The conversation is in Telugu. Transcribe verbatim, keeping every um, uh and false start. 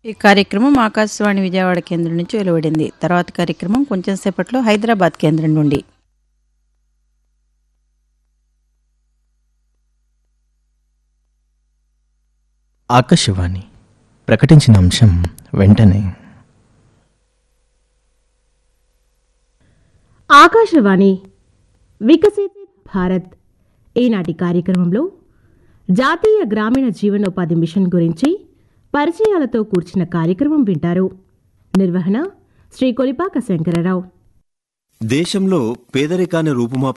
ఈ కార్యక్రమం ఆకాశవాణి విజయవాడ కేంద్రం నుంచి వెలువడింది. తర్వాత కార్యక్రమం కొంచెం సేపట్లో హైదరాబాద్ కేంద్రం నుండి. ఆకాశవాణి ప్రకటించిన అంశం వెంటనే. ఆకాశవాణి వికసిత్ భారత్ ఈనాటి కార్యక్రమంలో జాతీయ గ్రామీణ జీవనోపాధి మిషన్ గురించి పరిచయాలతో కూర్చిన కార్యక్రమం వింటారు. నిర్వహణ శ్రీ కొలిపాక శంకరరావు. దేశంలో పేదరికాన్ని రూపుమాప